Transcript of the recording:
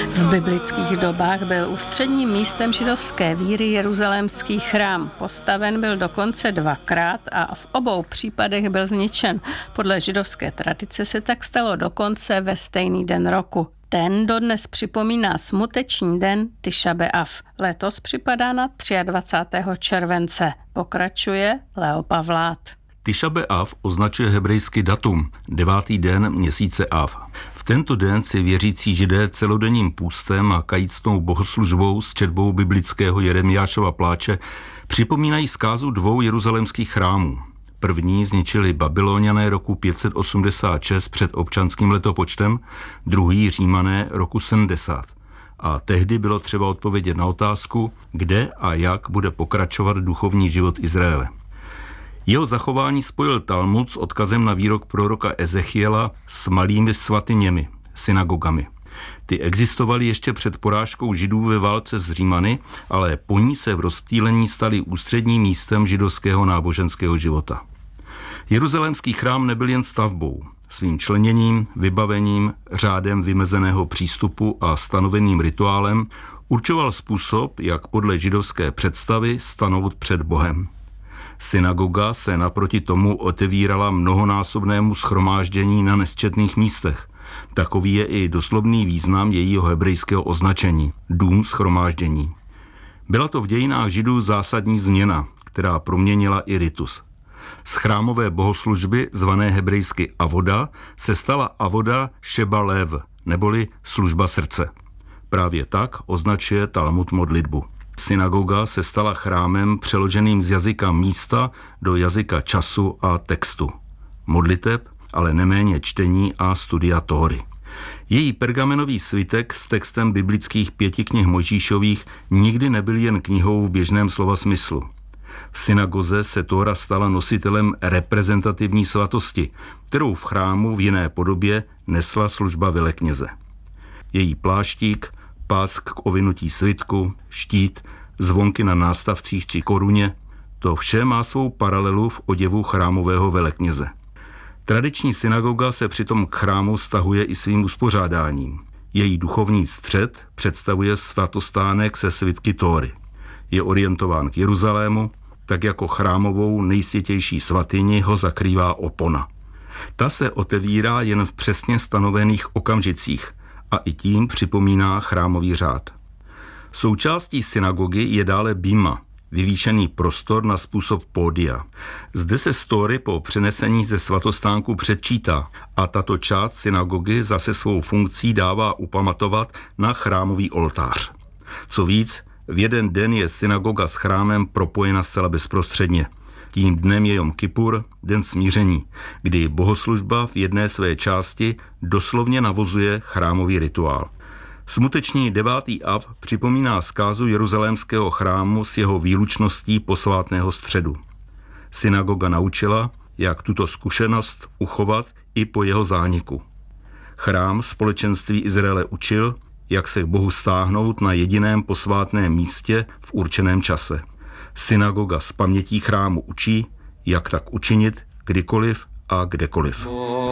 V biblických dobách byl ústředním místem židovské víry jeruzalémský chrám. Postaven byl dokonce 2krát a v obou případech byl zničen. Podle židovské tradice se tak stalo dokonce ve stejný den roku. Ten dodnes připomíná smuteční den Tiša B'Av. Letos připadá na 23. července. Pokračuje Leo Pavlát. Tiša B'Av označuje hebrejský datum, 9. den měsíce Av. V tento den si věřící Židé celodenním půstem a kajícnou bohoslužbou s četbou biblického Jeremiášova pláče připomínají zkázu 2 jeruzalémských chrámů. První zničili Babyloniané roku 586 před občanským letopočtem, druhý Římané roku 70. A tehdy bylo třeba odpovědět na otázku, kde a jak bude pokračovat duchovní život Izraele. Jeho zachování spojil Talmud s odkazem na výrok proroka Ezechiela s malými svatyněmi, synagogami. Ty existovaly ještě před porážkou Židů ve válce s Římany, ale po ní se v rozptýlení staly ústředním místem židovského náboženského života. Jeruzalémský chrám nebyl jen stavbou. Svým členěním, vybavením, řádem vymezeného přístupu a stanoveným rituálem určoval způsob, jak podle židovské představy stanout před Bohem. Synagoga se naproti tomu otevírala mnohonásobnému shromáždění na nesčetných místech. Takový je i doslovný význam jejího hebrejského označení – dům shromáždění. Byla to v dějinách Židů zásadní změna, která proměnila i ritus. Z chrámové bohoslužby, zvané hebrejsky avoda, se stala avoda sheba lev, neboli služba srdce. Právě tak označuje Talmud modlitbu. Synagoga se stala chrámem přeloženým z jazyka místa do jazyka času a textu. Modliteb, ale neméně čtení a studia Tóry. Její pergamenový svitek s textem biblických 5 knih Mojžíšových nikdy nebyl jen knihou v běžném slova smyslu. V synagoze se Tóra stala nositelem reprezentativní svatosti, kterou v chrámu v jiné podobě nesla služba velekněze. Její pláštík, pás k ovinutí svitku, štít, zvonky na nástavcích či koruně, to vše má svou paralelu v oděvu chrámového velekněze. Tradiční synagoga se přitom k chrámu stahuje i svým uspořádáním. Její duchovní střed představuje svatostánek se svitky Tóry. Je orientován k Jeruzalému, tak jako chrámovou nejsvětější svatyni ho zakrývá opona. Ta se otevírá jen v přesně stanovených okamžicích a i tím připomíná chrámový řád. Součástí synagogy je dále bima, vyvýšený prostor na způsob pódia. Zde se z Tóry po přenesení ze svatostánku předčítá a tato část synagogy zase svou funkcí dává upamatovat na chrámový oltář. Co víc, v jeden den je synagoga s chrámem propojena zcela bezprostředně. Tím dnem je Jom Kipur, den smíření, kdy bohoslužba v jedné své části doslovně navozuje chrámový rituál. Smuteční 9. Av připomíná zkázu jeruzalémského chrámu s jeho výlučností posvátného středu. Synagoga naučila, jak tuto zkušenost uchovat i po jeho zániku. Chrám společenství Izraele učil, jak se k Bohu stáhnout na jediném posvátném místě v určeném čase. Synagoga z pamětí chrámu učí, jak tak učinit kdykoliv a kdekoliv.